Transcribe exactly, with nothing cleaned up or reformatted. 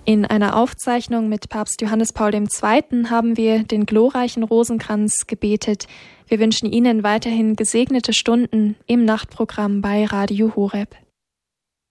In einer Aufzeichnung mit Papst Johannes Paul der Zweite. Haben wir den glorreichen Rosenkranz gebetet. Wir wünschen Ihnen weiterhin gesegnete Stunden im Nachtprogramm bei Radio Horeb.